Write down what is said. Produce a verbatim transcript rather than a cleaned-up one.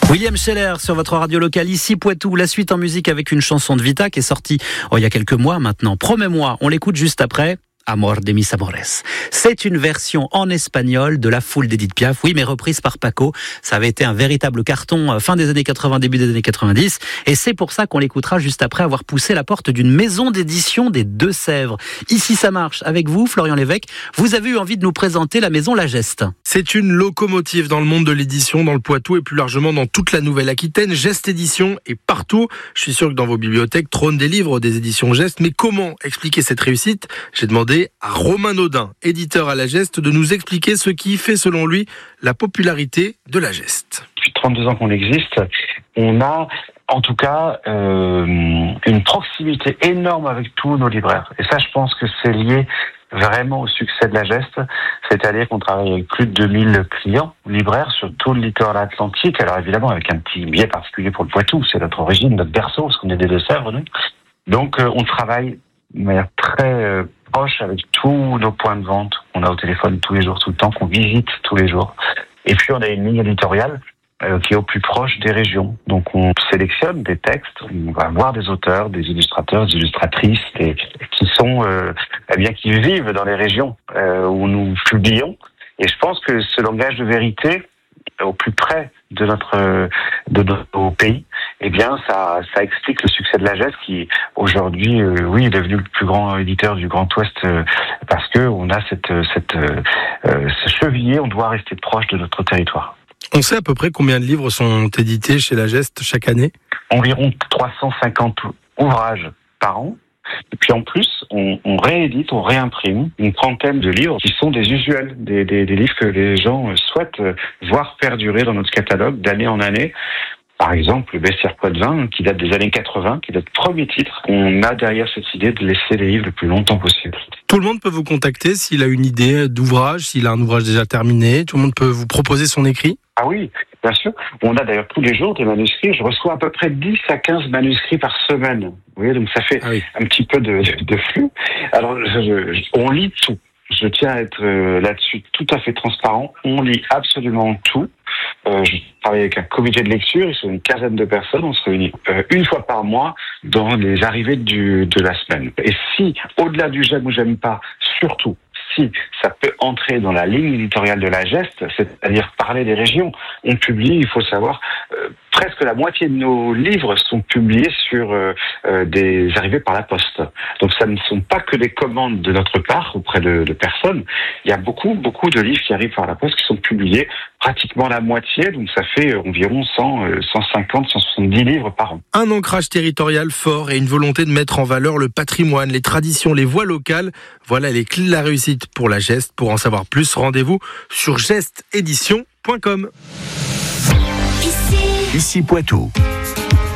William Scheller sur votre radio locale, ici Poitou. La suite en musique avec une chanson de Vita qui est sortie oh, il y a quelques mois maintenant. Promets-moi, on l'écoute juste après. Amor de mis amores. C'est une version en espagnol de La Foule d'Edith Piaf, oui, mais reprise par Paco. Ça avait été un véritable carton fin des années quatre-vingts, début des années quatre-vingt-dix. Et c'est pour ça qu'on l'écoutera juste après avoir poussé la porte d'une maison d'édition des Deux-Sèvres. Ici, ça marche. Avec vous, Florian Lévesque, vous avez eu envie de nous présenter la maison La Geste. C'est une locomotive dans le monde de l'édition, dans le Poitou et plus largement dans toute la Nouvelle-Aquitaine. Geste Édition est partout. Je suis sûr que dans vos bibliothèques trônent des livres des éditions Geste. Mais comment expliquer cette réussite ? J'ai demandé à Romain Naudin, éditeur à La Geste, de nous expliquer ce qui fait, selon lui, la popularité de La Geste. Depuis trente-deux ans qu'on existe, on a en tout cas euh, une proximité énorme avec tous nos libraires. Et ça, je pense que c'est lié vraiment au succès de La Geste, c'est-à-dire qu'on travaille avec plus de deux mille clients libraires sur tout le littoral atlantique. Alors évidemment, avec un petit biais particulier pour le Poitou, c'est notre origine, notre berceau, parce qu'on est des Deux-Sèvres, nous. Donc euh, on travaille de manière très euh, proche avec tous nos points de vente. On a au téléphone tous les jours, tout le temps, qu'on visite tous les jours. Et puis on a une ligne éditoriale euh, qui est au plus proche des régions. Donc on sélectionne des textes, on va voir des auteurs, des illustrateurs, des illustratrices, des, qui sont, euh, eh bien, qui vivent dans les régions euh, où nous publions. Et je pense que ce langage de vérité, au plus près de notre de nos pays, eh bien ça ça explique le succès de La Geste qui aujourd'hui euh, oui est devenu le plus grand éditeur du Grand Ouest euh, parce que on a cette cette euh, ce cheviller, on doit rester proche de notre territoire. On sait à peu près combien de livres sont édités chez La Geste chaque année ? Environ trois cent cinquante ouvrages par an. Et puis en plus, on, on réédite, on réimprime une trentaine de livres qui sont des usuels, des, des, des livres que les gens souhaitent voir perdurer dans notre catalogue d'année en année. Par exemple, le Bestiaire Poitevin, qui date des années quatre-vingts, qui est notre premier titre. On a derrière cette idée de laisser les livres le plus longtemps possible. Tout le monde peut vous contacter s'il a une idée d'ouvrage, s'il a un ouvrage déjà terminé. Tout le monde peut vous proposer son écrit. Ah oui, bien sûr. On a d'ailleurs tous les jours des manuscrits. Je reçois à peu près dix à quinze manuscrits par semaine. Vous voyez, donc ça fait ah oui. un petit peu de, de flux. Alors, je, je, on lit tout. Je tiens à être euh, là-dessus tout à fait transparent. On lit absolument tout. Euh, je travaille avec un comité de lecture, ils sont une quinzaine de personnes, on se réunit euh, une fois par mois dans les arrivées du, de la semaine. Et si, au-delà du j'aime ou j'aime pas, surtout, si ça peut entrer dans la ligne éditoriale de La Geste, c'est-à-dire parler des régions, on publie, il faut savoir, euh, presque la moitié de nos livres sont publiés sur euh, euh, des arrivées par la poste. Donc ça ne sont pas que des commandes de notre part auprès de, de personnes. Il y a beaucoup, beaucoup de livres qui arrivent par la poste qui sont publiés, pratiquement la moitié, donc ça fait environ cent, cent cinquante, cent soixante-dix livres par an. Un ancrage territorial fort et une volonté de mettre en valeur le patrimoine, les traditions, les voix locales. Voilà les clés de la réussite pour La Geste. Pour en savoir plus, rendez-vous sur geste édition point com. Ici Poitou.